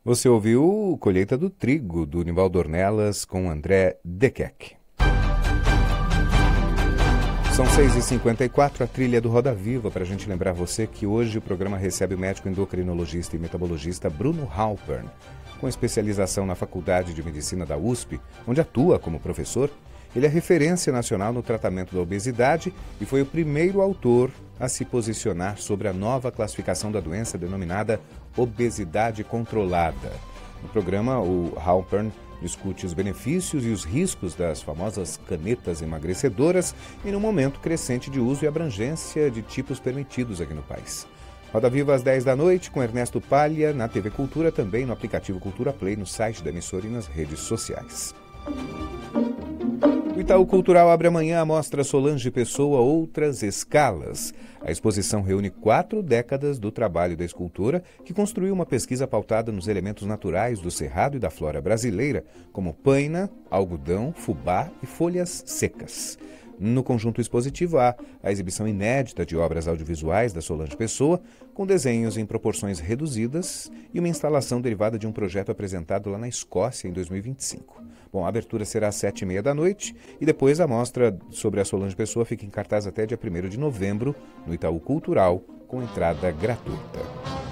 Você ouviu Colheita do Trigo, do Nivaldo Ornelas, com André Dequec. São 6h54, a trilha do Roda Viva, para a gente lembrar você que hoje o programa recebe o médico endocrinologista e metabologista Bruno Halpern, com especialização na Faculdade de Medicina da USP, onde atua como professor. Ele é referência nacional no tratamento da obesidade e foi o primeiro autor a se posicionar sobre a nova classificação da doença denominada obesidade controlada. No programa, o Halpern discute os benefícios e os riscos das famosas canetas emagrecedoras e no momento crescente de uso e abrangência de tipos permitidos aqui no país. Roda Viva às 10 da noite com Ernesto Palha, na TV Cultura, também no aplicativo Cultura Play, no site da emissora e nas redes sociais. O Itaú Cultural abre amanhã a mostra Solange Pessoa Outras Escalas. A exposição reúne 4 décadas do trabalho da escultora, que construiu uma pesquisa pautada nos elementos naturais do cerrado e da flora brasileira, como paina, algodão, fubá e folhas secas. No conjunto expositivo há a exibição inédita de obras audiovisuais da Solange Pessoa, com desenhos em proporções reduzidas e uma instalação derivada de um projeto apresentado lá na Escócia em 2025. Bom, a abertura será às 7h30 da noite e depois a mostra sobre a Solange Pessoa fica em cartaz até dia 1º de novembro no Itaú Cultural, com entrada gratuita.